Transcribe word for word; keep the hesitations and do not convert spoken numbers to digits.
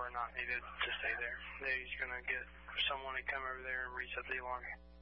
are not needed to stay there. They're going to get someone to come over there and reset the alarm.